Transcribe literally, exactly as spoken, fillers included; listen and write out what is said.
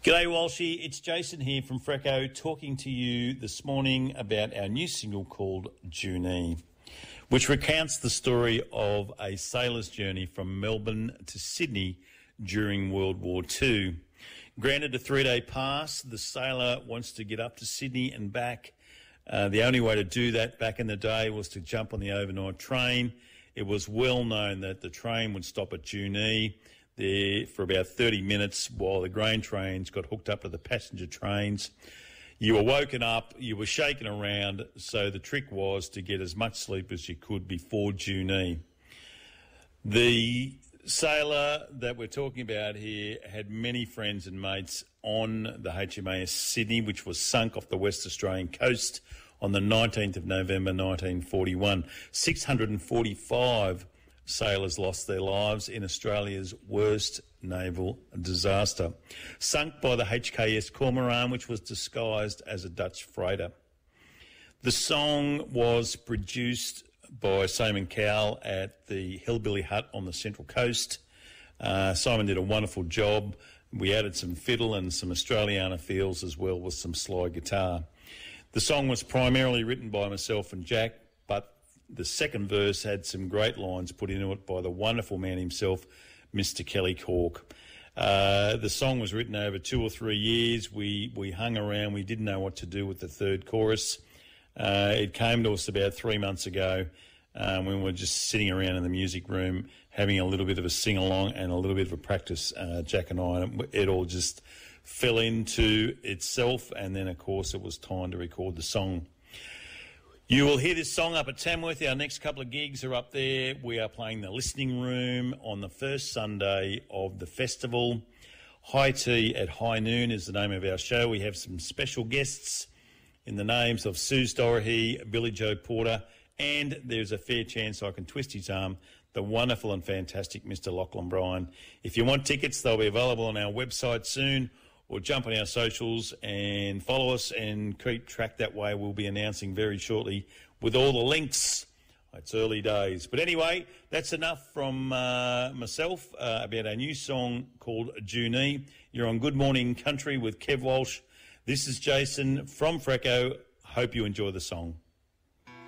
G'day Walshy, it's Jason here from Freco talking to you this morning about our new single called Junee, which recounts the story of a sailor's journey from Melbourne to Sydney during World War Two. Granted a three-day pass, the sailor wants to get up to Sydney and back. Uh, the only way to do that back in the day was to jump on the overnight train. It was well known that the train would stop at Junee there for about thirty minutes while the grain trains got hooked up to the passenger trains. You were woken up, you were shaken around, so the trick was to get as much sleep as you could before Junee. The sailor that we're talking about here had many friends and mates on the H M A S Sydney, which was sunk off the West Australian coast on the nineteenth of November nineteen forty-one. six hundred forty-five sailors lost their lives in Australia's worst naval disaster, sunk by the H K S Cormoran, which was disguised as a Dutch freighter. The song was produced by Simon Cowell at the Hillbilly Hut on the Central Coast. Uh, Simon did a wonderful job. We added some fiddle and some Australiana feels as well with some slide guitar. The song was primarily written by myself and Jack, but the second verse had some great lines put into it by the wonderful man himself, Mister Kelly Cork. Uh, the song was written over two or three years. We we hung around. We didn't know what to do with the third chorus. Uh, it came to us about three months ago um, when we were just sitting around in the music room having a little bit of a sing-along and a little bit of a practice, uh, Jack and I, and it all just fell into itself, and then, of course, it was time to record the song. You will hear this song up at Tamworth. Our next couple of gigs are up there. We are playing the Listening Room on the first Sunday of the festival. High Tea at High Noon is the name of our show. We have some special guests in the names of Suze Doherty, Billy Joe Porter, and there's a fair chance I can twist his arm, the wonderful and fantastic Mister Lachlan Bryan. If you want tickets, they'll be available on our website soon, or jump on our socials and follow us and keep track that way. We'll be announcing very shortly with all the links. It's early days. But anyway, that's enough from uh, myself uh, about our new song called Junee. You're on Good Morning Country with Kev Walsh. This is Jason from Freco. Hope you enjoy the song.